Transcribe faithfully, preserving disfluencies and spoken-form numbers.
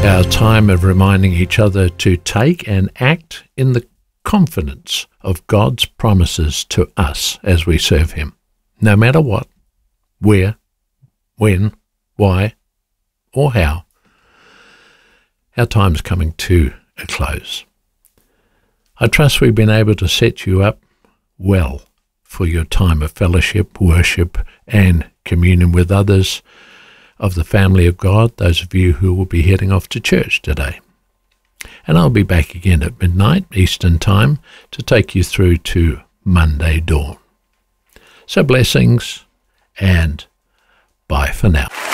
Our time of reminding each other to take and act in the confidence of God's promises to us as we serve Him, no matter what, where, when, why, or how. Our time's coming to a close. I trust we've been able to set you up well for your time of fellowship, worship, and communion with others of the family of God, those of you who will be heading off to church today. And I'll be back again at midnight Eastern Time to take you through to Monday dawn. So blessings, and bye for now.